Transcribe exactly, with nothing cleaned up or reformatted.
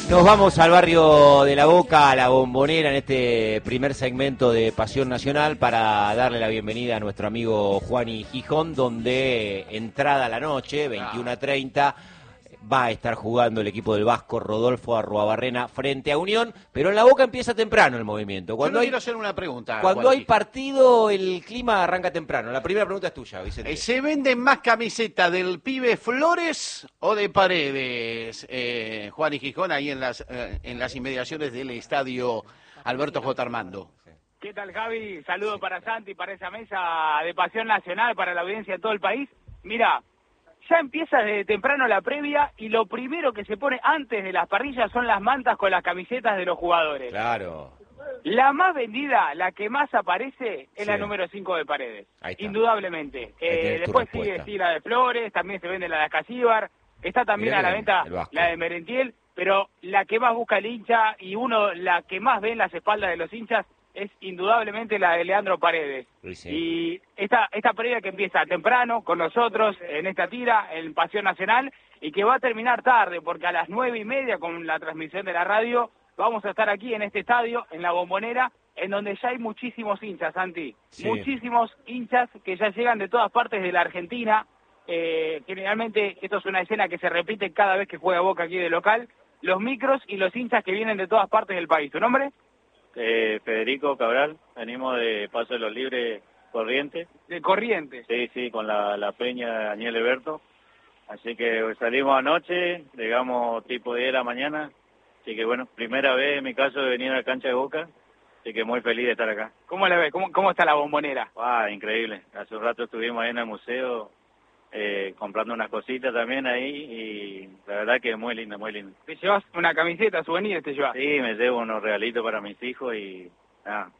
Nos vamos al barrio de La Boca, a La Bombonera, en este primer segmento de Pasión Nacional para darle la bienvenida a nuestro amigo Juani Gijón, donde entrada la noche, veintiuna treinta, va a estar jugando el equipo del Vasco Rodolfo Arruabarrena frente a Unión, pero en La Boca empieza temprano el movimiento. Cuando Yo le hay, quiero hacer una pregunta. Cuando Juan hay partido, el clima arranca temprano. La primera pregunta es tuya, Vicente. ¿Se venden más camisetas del pibe Flores o de Paredes, eh, Juan y Gijón, ahí en las, eh, en las inmediaciones del estadio Alberto J. Armando? ¿Qué tal, Javi? Saludos para Santi, para esa mesa de Pasión Nacional, para la audiencia de todo el país. Mira, ya empieza desde temprano la previa y lo primero que se pone antes de las parrillas son las mantas con las camisetas de los jugadores. Claro. La más vendida, la que más aparece, es Sí. la número cinco de Paredes. Ahí está. Indudablemente. Eh, tenés tu después respuesta. sigue sí, la de Flores, también se vende la de Acasíbar, está también Mirá a la que venta el Vasco. la de Merentiel, pero la que más busca el hincha y uno la que más ve en las espaldas de los hinchas es indudablemente la de Leandro Paredes. Sí, sí. Y esta, esta previa que empieza temprano con nosotros en esta tira, en Pasión Nacional, y que va a terminar tarde, porque a las nueve y media con la transmisión de la radio vamos a estar aquí en este estadio, en La Bombonera, en donde ya hay muchísimos hinchas, Santi. Sí. Muchísimos hinchas que ya llegan de todas partes de la Argentina. Eh, generalmente esto es una escena que se repite cada vez que juega Boca aquí de local. Los micros y los hinchas que vienen de todas partes del país. ¿Tu nombre? Eh, Federico Cabral, venimos de Paso de los Libres Corrientes. De Corrientes. Sí, sí, con la, la peña de Daniel Eberto. Así que salimos anoche, llegamos tipo diez de la mañana. Así que bueno, primera vez en mi caso de venir a la cancha de Boca. Así que muy feliz de estar acá. ¿Cómo la ves? ¿Cómo, cómo está la Bombonera? Ah, increíble. Hace un rato estuvimos ahí en el museo eh, comprando unas cositas también ahí y la verdad que es muy lindo, muy lindo. ¿Te llevas una camiseta, souvenir te llevas? Sí, me llevo unos regalitos para mis hijos y nada,